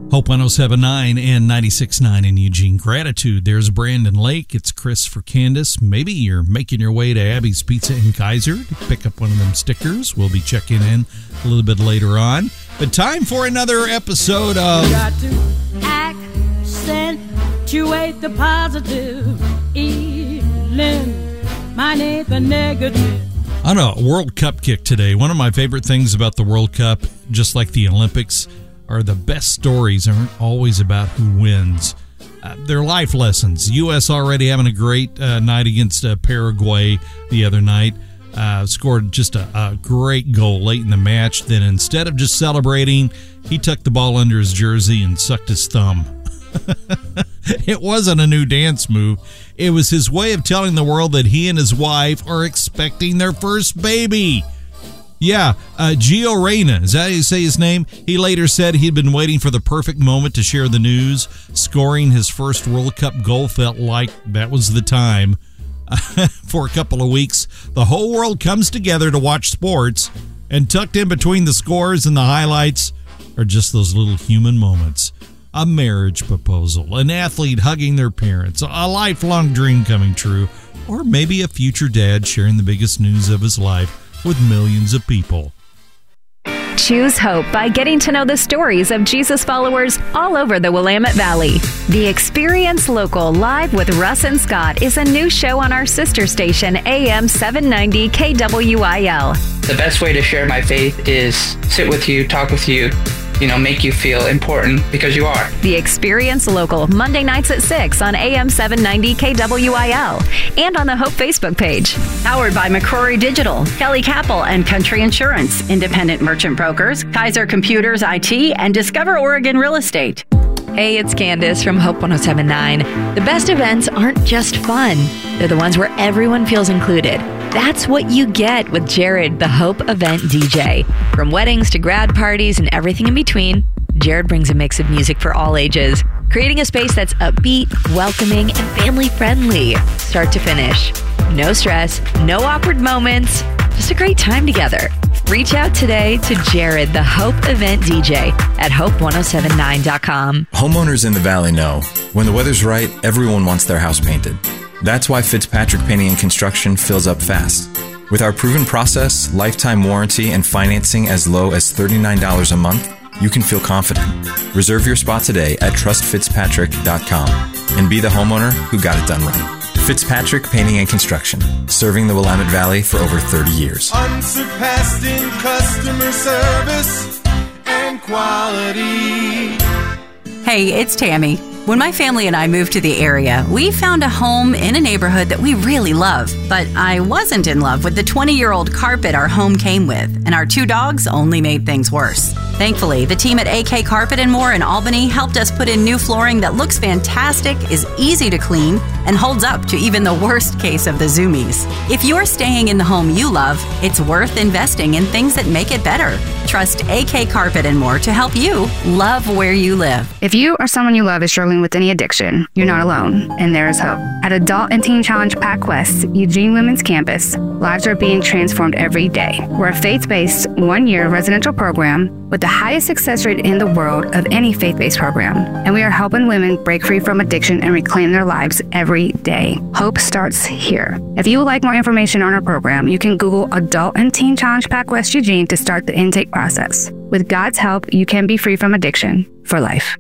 Hope 107.9 and 96.9 in Eugene. Gratitude. There's Brandon Lake. It's Chris for Candace. Maybe you're making your way to Abby's Pizza in Kaiser to pick up one of them stickers. We'll be checking in a little bit later on. But time for another episode of... Got to accentuate the positive, eliminate the negative. On a World Cup kick today, one of my favorite things about the World Cup, just like the Olympics, are the best stories aren't always about who wins. They're life lessons. U.S. already having a great night against Paraguay the other night. Scored just a great goal late in the match. Then instead of just celebrating, he tucked the ball under his jersey and sucked his thumb. It wasn't a new dance move. It was his way of telling the world that he and his wife are expecting their first baby. Yeah, Gio Reyna, is that how you say his name? He later said he'd been waiting for the perfect moment to share the news. Scoring his first World Cup goal felt like that was the time. For a couple of weeks, the whole world comes together to watch sports, and tucked in between the scores and the highlights are just those little human moments. A marriage proposal, an athlete hugging their parents, a lifelong dream coming true, or maybe a future dad sharing the biggest news of his life with millions of people. Choose hope by getting to know the stories of Jesus followers all over the Willamette Valley. The Experience Local Live with Russ and Scott is a new show on our sister station, AM 790 KWIL. The best way to share my faith is sit with you, talk with you, make you feel important because you are. The Experience Local, Monday nights at 6 on AM 790 KWIL and on the Hope Facebook page. Powered by McCrory Digital, Kelly Capel and Country Insurance, Independent Merchant Brokers, Kaiser Computers IT, and Discover Oregon Real Estate. Hey, it's Candace from Hope 107.9. The best events aren't just fun. They're the ones where everyone feels included. That's what you get with Jared, the Hope event DJ. From weddings to grad parties and everything in between, Jared brings a mix of music for all ages, creating a space that's upbeat, welcoming, and family-friendly, start to finish. No stress, no awkward moments, just a great time together. Reach out today to Jared, the Hope event DJ at hope1079.com. Homeowners in the Valley know when the weather's right, everyone wants their house painted. That's why Fitzpatrick Painting and Construction fills up fast. With our proven process, lifetime warranty, and financing as low as $39 a month, you can feel confident. Reserve your spot today at trustfitzpatrick.com and be the homeowner who got it done right. Fitzpatrick Painting and Construction, serving the Willamette Valley for over 30 years. Unsurpassed in customer service and quality. Hey, it's Tammy. When my family and I moved to the area, we found a home in a neighborhood that we really love. But I wasn't in love with the 20-year-old carpet our home came with, and our 2 dogs only made things worse. Thankfully, the team at AK Carpet & More in Albany helped us put in new flooring that looks fantastic, is easy to clean, and holds up to even the worst case of the zoomies. If you're staying in the home you love, it's worth investing in things that make it better. Trust AK Carpet & More to help you love where you live. If you or someone you love is struggling with any addiction, you're not alone, and there is hope. At Adult and Teen Challenge Pac West, Eugene Women's Campus, lives are being transformed every day. We're a faith-based 1-year residential program with the highest success rate in the world of any faith-based program, and we are helping women break free from addiction and reclaim their lives every day. Hope starts here. If you would like more information on our program, you can Google Adult and Teen Challenge Pac West Eugene to start the intake process. With God's help, you can be free from addiction for life.